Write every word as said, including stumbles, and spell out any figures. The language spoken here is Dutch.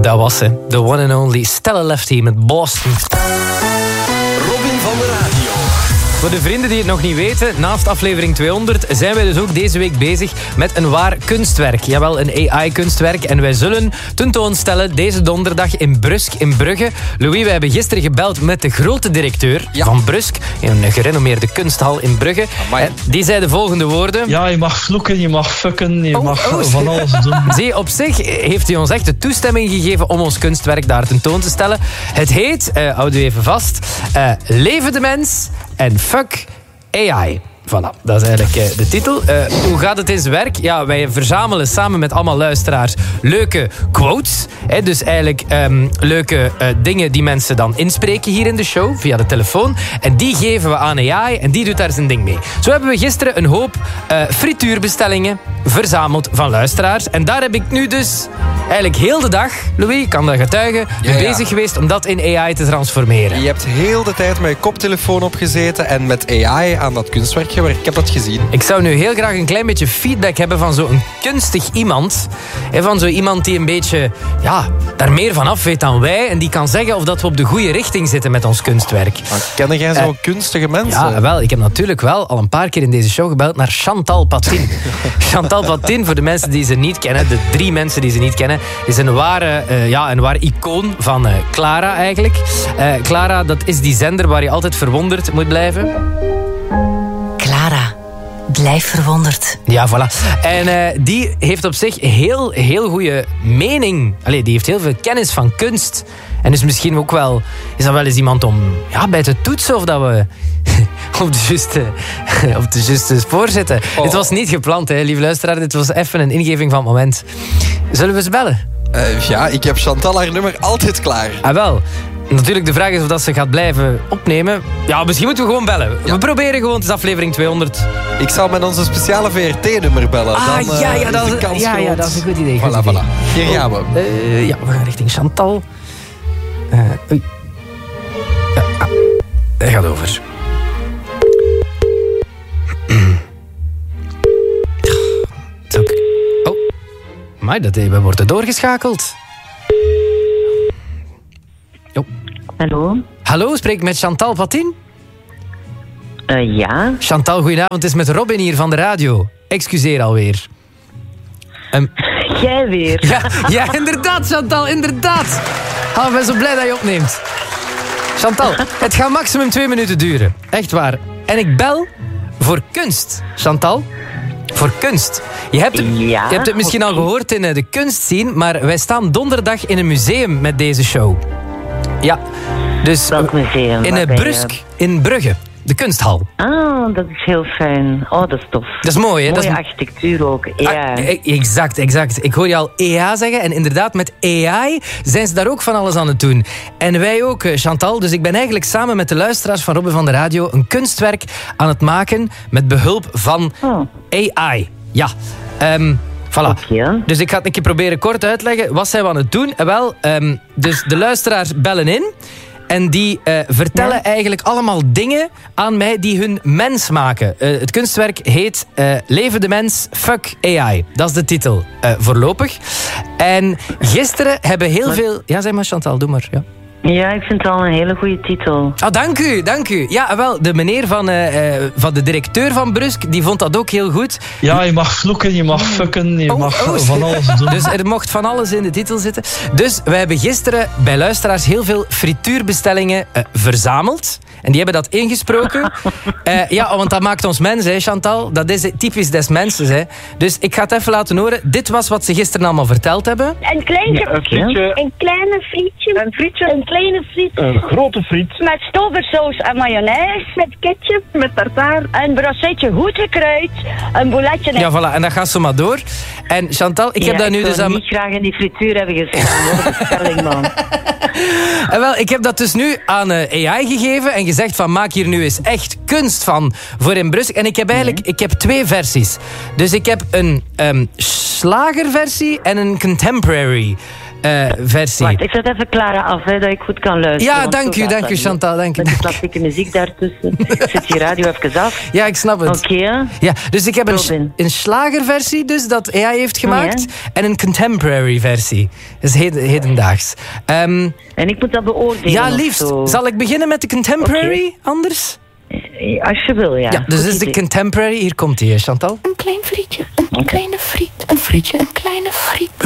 Dat was ze. The one and only Stella Lefty met Boston. Robin van de Radio. Voor de vrienden die het nog niet weten, naast aflevering tweehonderd zijn wij dus ook deze week bezig met een waar kunstwerk. Jawel, een A I-kunstwerk. En wij zullen tentoonstellen deze donderdag in Brusk in Brugge. Louis, wij hebben gisteren gebeld met de grote directeur ja. van Brusk, een gerenommeerde kunsthal in Brugge. Amai. Die zei de volgende woorden. Ja, je mag vloeken, je mag fucken, je oh, mag oh. van alles doen. Zie, op zich heeft hij ons echt de toestemming gegeven om ons kunstwerk daar tentoon te stellen. Het heet, uh, houden we even vast, uh, Leven de mens en fuck A I. Voilà, dat is eigenlijk uh, de titel. Uh, hoe gaat het in zijn werk? Ja, wij verzamelen samen met allemaal luisteraars leuke quotes. Hè, dus eigenlijk um, leuke uh, dingen die mensen dan inspreken hier in de show, via de telefoon. En die geven we aan A I en die doet daar zijn ding mee. Zo hebben we gisteren een hoop uh, frituurbestellingen verzameld van luisteraars. En daar heb ik nu dus eigenlijk heel de dag, Louis, ik kan dat getuigen, ja, ja. bezig geweest om dat in A I te transformeren. Je hebt heel de tijd met je koptelefoon opgezeten en met A I aan dat kunstwerk gewerkt. Ik heb dat gezien. Ik zou nu heel graag een klein beetje feedback hebben van zo'n kunstig iemand. Van zo iemand die een beetje, ja, daar meer van af weet dan wij. En die kan zeggen of dat we op de goede richting zitten met ons kunstwerk. Maar ken jij zo'n uh, kunstige mensen? Ja, wel. Ik heb natuurlijk wel al een paar keer in deze show gebeld naar Chantal Patin. Chantal Patin, voor de mensen die ze niet kennen, de drie mensen die ze niet kennen, is een ware, uh, ja, een ware icoon van uh, Clara eigenlijk. Uh, Clara, dat is die zender waar je altijd verwonderd moet blijven. Clara, blijf verwonderd. Ja, voilà. En uh, die heeft op zich heel, heel goede mening. Allee, die heeft heel veel kennis van kunst. En is misschien ook wel... Is dat wel eens iemand om ja, bij te toetsen of dat we op de juiste, op de juiste spoor zitten. Oh. Dit was niet gepland, hè, lieve luisteraar. Dit was even een ingeving van het moment. Zullen we ze bellen? Uh, ja, ik heb Chantal haar nummer altijd klaar. Ah, wel. Natuurlijk, de vraag is of dat ze gaat blijven opnemen. Ja, misschien moeten we gewoon bellen. Ja. We proberen gewoon, het is aflevering tweehonderd. Ik zal met onze speciale V R T-nummer bellen. Ah, Dan, uh, ja, ja, dat is de is, kans ja, ja, dat is een goed idee. Goed voilà, idee. Voilà. Hier gaan we. Uh, ja, we gaan richting Chantal. Uh, oei. Ja, ah, hij gaat over. Oh, maar dat we worden doorgeschakeld. Oh. Hallo. Hallo, spreek ik met Chantal Patin? Uh, ja. Chantal, goedenavond. Het is met Robin hier van de radio. Excuseer alweer. Um, Jij weer. Ja, ja, inderdaad, Chantal, inderdaad. Oh, ik ben zo blij dat je opneemt. Chantal, het gaat maximum twee minuten duren. Echt waar. En ik bel voor kunst, Chantal. Voor kunst. Je hebt het, ja, je hebt het misschien okay. al gehoord in de kunstscene, maar wij staan donderdag in een museum met deze show. Ja, dus welk museum? in Brusk, in Brugge. De kunsthal. Ah, dat is heel fijn. Oh, dat is tof. Dat is mooi, hè? Mooie dat is... architectuur ook. Ja. Ah, exact, exact. Ik hoor je al A I zeggen. En inderdaad, met A I zijn ze daar ook van alles aan het doen. En wij ook, Chantal. Dus ik ben eigenlijk samen met de luisteraars van Robin van de Radio een kunstwerk aan het maken met behulp van oh. A I. Ja. Um, Voilà. Okay. Dus ik ga het een keer proberen kort uitleggen. Wat zijn we aan het doen? Wel, um, dus de luisteraars bellen in. En die uh, vertellen ja. eigenlijk allemaal dingen aan mij die hun mens maken. Uh, het kunstwerk heet uh, Leven de mens, fuck A I. Dat is de titel uh, voorlopig. En gisteren hebben heel maar... veel... Ja, zeg maar Chantal, doe maar. Ja. Ja, ik vind het al een hele goede titel. Ah, dank u, dank u. Ja, wel, de meneer van, uh, uh, van de directeur van Brusk, die vond dat ook heel goed. Ja, je mag vloeken, je mag fucken, je oh, mag oh, van alles doen. Dus er mocht van alles in de titel zitten. Dus wij hebben gisteren bij luisteraars heel veel frituurbestellingen uh, verzameld. En die hebben dat ingesproken. uh, ja, want dat maakt ons mens, hè, Chantal. Dat is typisch des mensen, hè. Dus ik ga het even laten horen. Dit was wat ze gisteren allemaal verteld hebben. Een kleintje, ja, een frietje. Een kleine frietje. Een frietje. Een kleine friet. Een grote friet. Met stoversaus en mayonaise. Met ketchup. Met tartaar. Een brochetje goed gekruid. Een bouletje. Ja, voilà. En dat gaat zo maar door. En Chantal, ik ja, heb dat nu ik dus aan... niet graag in die frituur hebben gestaan, hoor. De bestelling, man. En wel, ik heb dat dus nu aan uh, A I gegeven en gezegd van maak hier nu eens echt kunst van voor in Brusk. En ik heb eigenlijk ik heb twee versies. Dus ik heb een um, slagerversie en een contemporary uh, versie. Wacht, ik zet even Clara af, hè, dat ik goed kan luisteren. Ja, want dank zo u, gaat dank dat u niet. Chantal, dank u. Met de klassieke muziek daartussen. Ik zet die radio even af. Ja, ik snap het. Oké, hè. Ja, dus ik heb een, Robin. een slagerversie dus, dat A I heeft gemaakt. Ja. En een contemporary versie. Dat is heden, hedendaags. Um, En ik moet dat beoordelen. ja, of liefst. zo. Zal ik beginnen met de contemporary anders? Als je wil, ja. Ja, dus Goed is de idee. contemporary. Hier komt die, Chantal. Een klein frietje, een kleine friet, een frietje, een kleine friet.